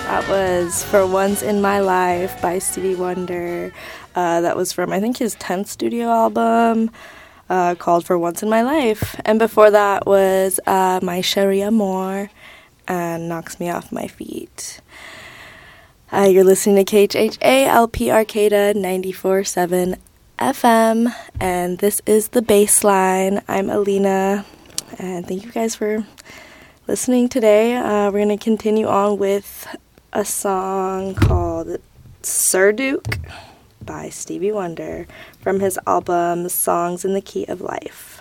That was For Once in My Life by Stevie Wonder. That was from, I think, his 10th studio album called For Once in My Life. And before that was My Cherie Amour and Knocks Me Off My Feet. You're listening to KHHA LP Arcata 94.7 FM, and this is The Baseline. I'm Alina, and thank you guys for listening today. We're going to continue on with a song called Sir Duke by Stevie Wonder from his album Songs in the Key of Life.